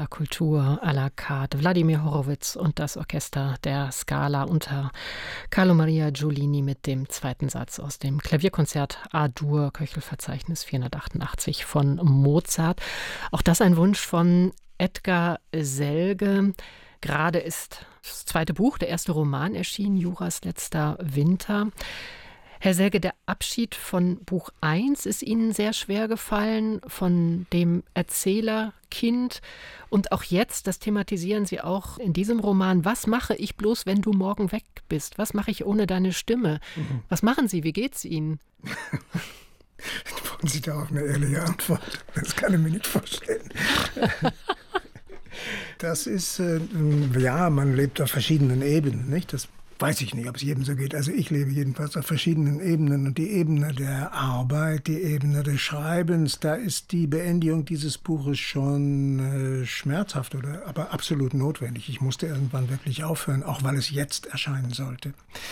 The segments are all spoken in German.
NDR Kultur à la carte. Wladimir Horowitz und das Orchester der Scala unter Carlo Maria Giulini mit dem zweiten Satz aus dem Klavierkonzert A-Dur, Köchelverzeichnis 488 von Mozart. Auch das ein Wunsch von Edgar Selge. Gerade ist das zweite Buch, der erste Roman erschienen, Juras letzter Winter. Herr Selge, der Abschied von Buch 1 ist Ihnen sehr schwer gefallen, von dem Erzählerkind. Und auch jetzt, das thematisieren Sie auch in diesem Roman, was mache ich bloß, wenn du morgen weg bist? Was mache ich ohne deine Stimme? Was machen Sie? Wie geht's Ihnen? Wollen Sie darauf eine ehrliche Antwort? Das kann ich mir nicht vorstellen. Das ist, ja, man lebt auf verschiedenen Ebenen, nicht? Das weiß ich nicht, ob es jedem so geht. Also ich lebe jedenfalls auf verschiedenen Ebenen. Und die Ebene der Arbeit, die Ebene des Schreibens, da ist die Beendigung dieses Buches schon schmerzhaft, aber absolut notwendig. Ich musste irgendwann wirklich aufhören, auch weil es jetzt erscheinen sollte.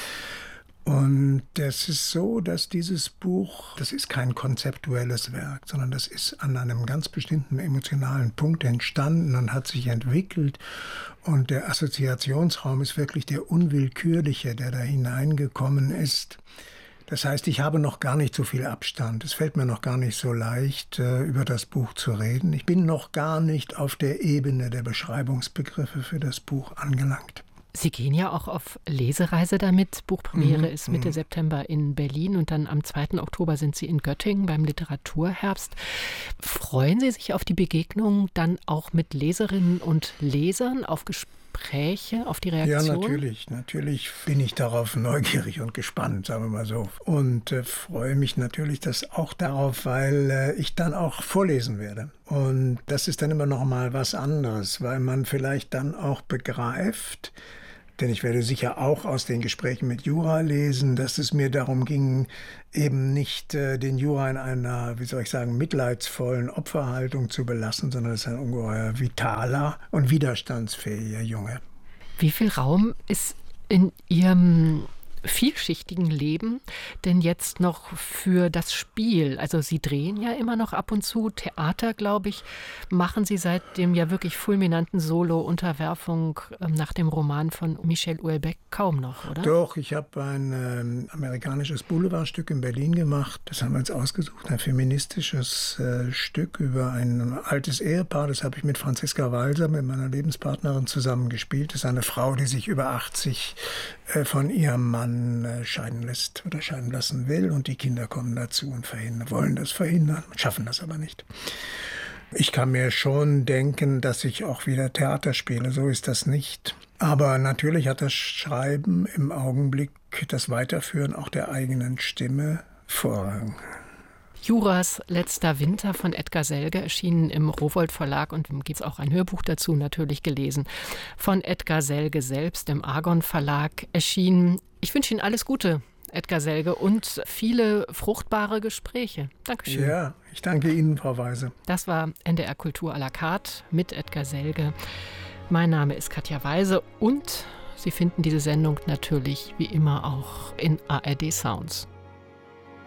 Und es ist so, dass dieses Buch, das ist kein konzeptuelles Werk, sondern das ist an einem ganz bestimmten emotionalen Punkt entstanden und hat sich entwickelt. Und der Assoziationsraum ist wirklich der unwillkürliche, der da hineingekommen ist. Das heißt, ich habe noch gar nicht so viel Abstand. Es fällt mir noch gar nicht so leicht, über das Buch zu reden. Ich bin noch gar nicht auf der Ebene der Beschreibungsbegriffe für das Buch angelangt. Sie gehen ja auch auf Lesereise damit. Buchpremiere ist Mitte September in Berlin und dann am 2. Oktober sind Sie in Göttingen beim Literaturherbst. Freuen Sie sich auf die Begegnung dann auch mit Leserinnen und Lesern, auf Gespräche, auf die Reaktion? Ja, natürlich bin ich darauf neugierig und gespannt, sagen wir mal so. Und freue mich natürlich auch darauf, weil ich dann auch vorlesen werde. Und das ist dann immer noch mal was anderes, weil man vielleicht dann auch begreift, denn ich werde sicher auch aus den Gesprächen mit Jura lesen, dass es mir darum ging, eben nicht den Jura in einer, wie soll ich sagen, mitleidsvollen Opferhaltung zu belassen, sondern es ist ein ungeheuer vitaler und widerstandsfähiger Junge. Wie viel Raum ist in Ihrem vielschichtigen Leben denn jetzt noch für das Spiel? Also Sie drehen ja immer noch ab und zu Theater, glaube ich, machen Sie seit dem ja wirklich fulminanten Solo Unterwerfung nach dem Roman von Michel Houellebecq kaum noch, oder? Doch, ich habe ein amerikanisches Boulevardstück in Berlin gemacht. Das haben wir uns ausgesucht, ein feministisches Stück über ein altes Ehepaar. Das habe ich mit Franziska Walser, mit meiner Lebenspartnerin, zusammen gespielt. Das ist eine Frau, die sich über 80 von ihrem Mann scheiden lässt oder scheiden lassen will und die Kinder kommen dazu und wollen das verhindern, schaffen das aber nicht. Ich kann mir schon denken, dass ich auch wieder Theater spiele, so ist das nicht. Aber natürlich hat das Schreiben im Augenblick, das Weiterführen auch der eigenen Stimme Vorrang. Juras letzter Winter von Edgar Selge, erschienen im Rowohlt Verlag und gibt es auch ein Hörbuch dazu, natürlich gelesen, von Edgar Selge selbst im Argon Verlag erschienen. Ich wünsche Ihnen alles Gute, Edgar Selge, und viele fruchtbare Gespräche. Dankeschön. Ja, ich danke Ihnen, Frau Weise. Das war NDR Kultur à la carte mit Edgar Selge. Mein Name ist Katja Weise und Sie finden diese Sendung natürlich wie immer auch in ARD Sounds.